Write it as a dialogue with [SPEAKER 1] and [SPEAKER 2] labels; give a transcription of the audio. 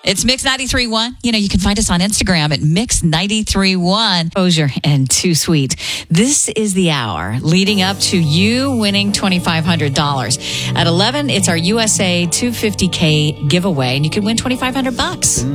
[SPEAKER 1] It's Mix 93.1. You can find us on Instagram at Mix 93.1. Osier and Too Sweet. This is the hour leading up to you winning $2,500. At 11, it's our USA 250K giveaway, and you can win $2,500.